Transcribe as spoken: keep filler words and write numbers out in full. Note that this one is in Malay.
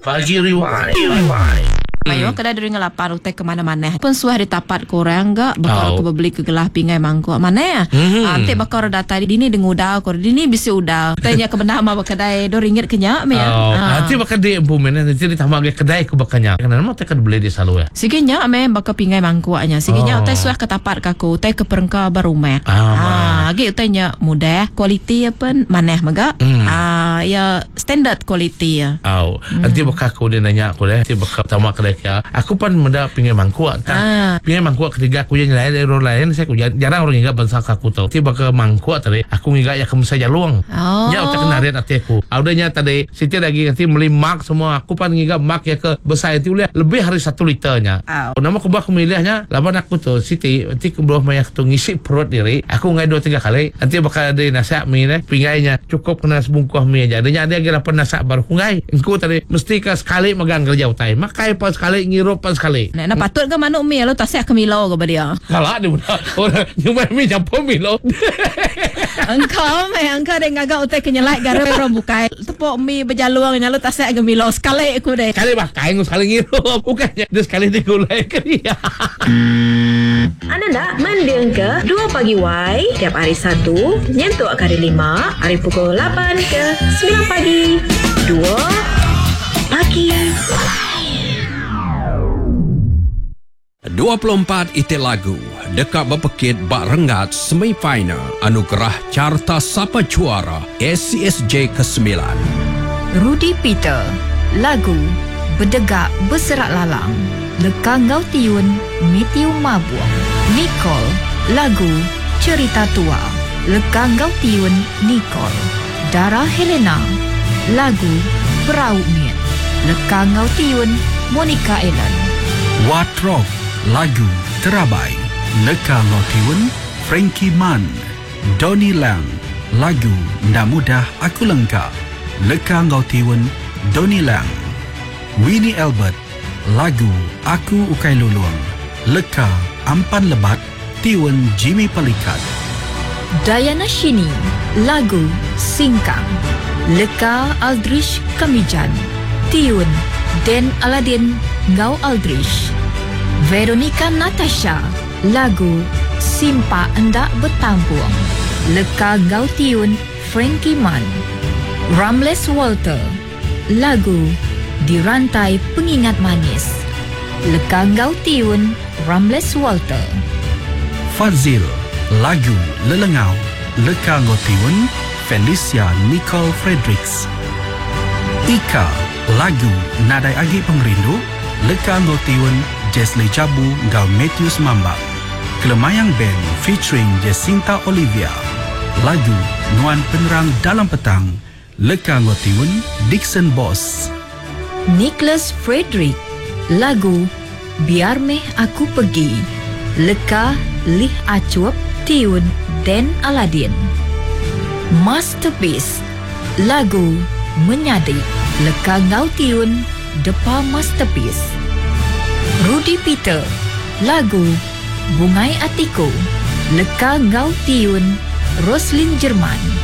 Pagi Rewind. Rewind. Ayo kada dari ngelapan utek ke mana-mana. Pun suah ditapat korang enggak bakal Oh. ke beli ke gelah pingai mangkuk mana ya? Mhm. Ante bakal data di dini dengan udang kor dini bisa udang. Tanya ke benar mah kedai do ringgit kenyak me ya. Oh, Ah. nanti bakal di empumen nanti ditambah ke kedai ku bakanya. Karena nama tekan beli di salu ya. Siginya me bakal pingai mangkuknya. Oh. Siginya utai suah ketapat kaku utai ke perengka barumek. Ah. Ah, gi utainya mudah, kualiti apa maneh maga. Hmm. Ah, ya standard kualiti ya. Oh, nanti bakal aku dia nanya aku deh. Nanti bakal tamak kedai kia. Aku pan menda pingai mangkuk. Ah. Pingai mangkuk ketiga aku yang lain dari orang lain. Saya aku jarang orang ingat bangsa aku tahu. Nanti bakal mangkuk tadi. Aku ingat ya kamu saja luang. Oh. Ya utak kenarian hati aku. Audanya tadi Siti lagi nanti beli mak semua. Aku pan ingat mak ya ke besar itu lebih hari satu liternya. Oh. Nama aku bakal milihnya. Laban aku tuh Siti. Nanti ke bawah mayak tu ngisi perut diri. Aku ngai dua tiga kali. Nanti bakal ada nasihat mie ni. Pingainya cukup kena sebungkuh mie aja. Adanya ada lagi lapan nasihat baru. Ngai. Engkau tadi mesti ke sekali megang kerja utai. Makai pas sekali ngirup pas sekali. Nah, nak patut ke manuk mi lo tasyak ke milo ke dia. Kalah dia benar. Orang nyumai mie campur mie lo. Engkau me engkau dek ngagak utai kenyelai gara orang bukai. Tepuk mi berjaluang nyalu tasyak ke milo sekali aku deh. Sekali makai ngus sekali ngirup. Bukannya dia sekali digulai ke dia. Anda nak mendeng ke dua Pagi Y tiap hari Sabtu nyentuh kali lima hari pukul lapan ke sembilan pagi. dua Pagi. dua puluh empat itik lagu dekat berpekit bak rengat semifinal anugerah Carta Sapa Juara S C S J ke sembilan. Rudy Peter, lagu Berdegak Berserak Lalang, Leka Ngau Tiun, Mitiu Mabuang. Nicole, lagu Cerita Tua, Leka Ngau Tiun, Nicole. Dara Helena, lagu Perahu Miet, Leka Ngau Tiun, Monica Ellen. Watrok, lagu Terabai, Leka Lotiun, Frankie Mann. Donnie Lang, lagu Nda Mudah Aku Lengkap, Leka Ngotiun, Donnie Lang. Winnie Albert, lagu Aku Ukai Luluang, Leka Ampan Lebat, Tiun Jimmy Pelikat. Diana Shini, lagu Singkang, Leka Aldrich Kamijan, Tiun Den Aladin Ngau Aldrich. Veronica Natasha, lagu Simpa Endak Bertampuang, Leka Ngau Tiun Frankie Mann. Ramles Walter, lagu Dirantai Pengingat Manis, Leka Ngau Tiun Ramles Walter. Fazil, lagu Lelengau, Leka Ngotiun, Felicia Nicole Fredericks. Ika, lagu Nadai Agi Pemerindu, Leka Ngotiun, Jesli Jabu Ngau Matthews Mambak. Kelemayang Band featuring Jacinta Olivia, lagu Nuan Penerang Dalam Petang, Leka Ngotiun, Dixon Boss. Nicholas Frederick, lagu Biar Meh Aku Pergi, Leka Lih Acuap Tiun Den Aladin. Masterpiece, lagu Menyadik, Leka Ngau Tiun Depa Masterpiece. Rudy Peter, lagu Bungai Atiko, Leka Ngau Tiun Roslin Jerman.